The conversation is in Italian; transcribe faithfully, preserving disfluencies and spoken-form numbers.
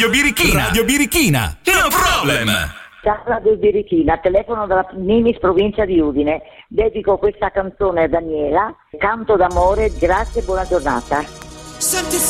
Radio Birichina. Radio Birichina. No problem. Ciao Radio Birichina, telefono dalla Nimis, provincia di Udine. Dedico questa canzone a Daniela, canto d'amore, grazie e buona giornata. Senti